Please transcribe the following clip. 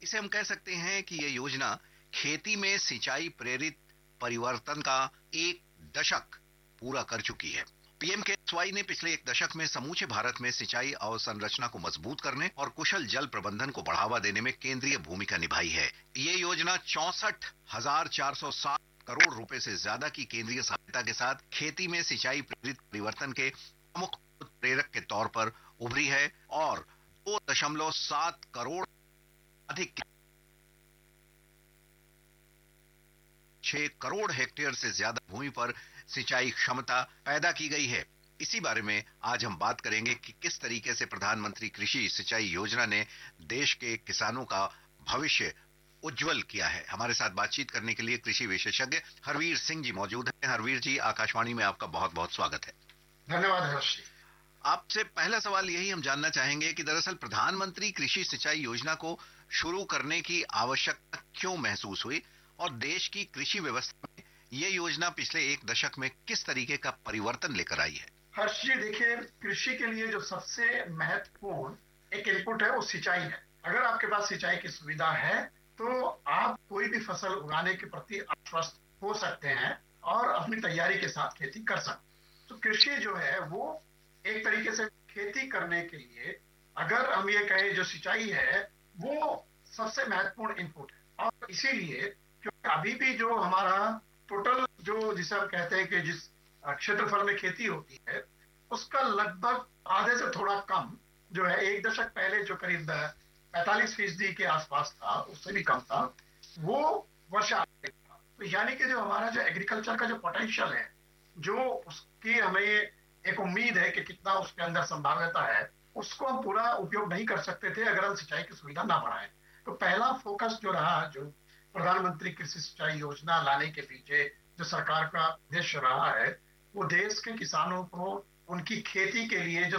इसे हम कह सकते हैं कि ये योजना खेती में सिंचाई प्रेरित परिवर्तन का एक दशक पूरा कर चुकी है। पीएमकेएसवाई ने पिछले एक दशक में समूचे भारत में सिंचाई अवसंरचना को मजबूत करने और कुशल जल प्रबंधन को बढ़ावा देने में केंद्रीय भूमिका निभाई है। ये योजना 64,460 करोड़ रुपए से ज्यादा की केंद्रीय सहायता के साथ खेती में सिंचाई प्रेरित परिवर्तन के प्रमुख प्रेरक के तौर पर उभरी है और 2.7 करोड़ अधिक 6 करोड़ हेक्टेयर से ज्यादा भूमि पर सिंचाई क्षमता पैदा की गई है। इसी बारे में आज हम बात करेंगे कि किस तरीके से प्रधानमंत्री कृषि सिंचाई योजना ने देश के किसानों का भविष्य उज्जवल किया है। हमारे साथ बातचीत करने के लिए कृषि विशेषज्ञ हरवीर सिंह जी मौजूद हैं। हरवीर जी, आकाशवाणी में आपका बहुत बहुत स्वागत है। धन्यवाद हर्षी। आपसे पहला सवाल यही हम जानना चाहेंगे कि दरअसल प्रधानमंत्री कृषि सिंचाई योजना को शुरू करने की आवश्यकता क्यों महसूस हुई और देश की कृषि व्यवस्था में ये योजना पिछले एक दशक में किस तरीके का परिवर्तन लेकर आई है? हर्षी, देखिए, कृषि के लिए जो सबसे महत्वपूर्ण एक इनपुट है वो सिंचाई है। अगर आपके पास सिंचाई की सुविधा है तो आप कोई भी फसल उगाने के प्रति आश्वस्त हो सकते हैं और अपनी तैयारी के साथ खेती कर सकते हैं। तो कृषि जो है वो एक तरीके से खेती करने के लिए, अगर हम ये कहें, जो सिंचाई है वो सबसे महत्वपूर्ण इनपुट है। और इसीलिए क्योंकि अभी भी जो हमारा टोटल जो जिसे हम कहते हैं कि जिस क्षेत्रफल में खेती होती है उसका लगभग आधे से थोड़ा कम जो है, एक दशक पहले जो करीब 45% के आसपास था, उससे भी कम था, वो वर्षा आधारित था। तो यानी कि जो हमारा जो एग्रीकल्चर का जो पोटेंशियल है, जो उसकी हमें एक उम्मीद है कि कितना उसके अंदर संभाव्यता है, उसको हम पूरा उपयोग नहीं कर सकते थे अगर हम सिंचाई की सुविधा ना बढ़ाएं। तो पहला फोकस जो रहा, जो प्रधानमंत्री कृषि सिंचाई योजना लाने के पीछे जो सरकार का उद्देश्य रहा है, वो देश के किसानों को उनकी खेती के लिए जो